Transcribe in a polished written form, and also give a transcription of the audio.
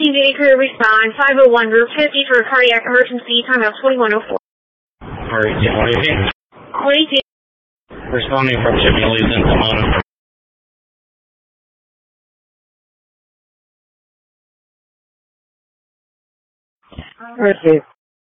community crew respond 501 group 50 for cardiac emergency, timeout 2104. Alright, yeah, what do you think? 22. Responding from Jimmy Lee's in Pomona. Okay.